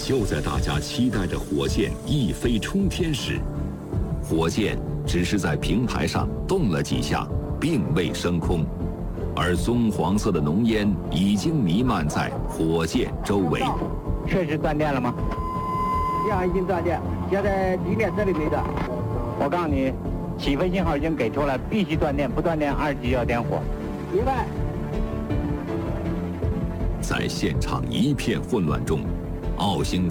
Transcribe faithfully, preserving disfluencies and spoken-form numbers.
就在大家期待着火箭一飞冲天时，火箭只是在平台上动了几下，并未升空，而棕黄色的浓烟已经弥漫在火箭周围。 确实断电了吗？ 地上已经断电，现在地面这里没断。 我告诉你，起飞信号已经给出了，必须断电，不断电二级要点火。 明白。 在现场一片混乱中，奥星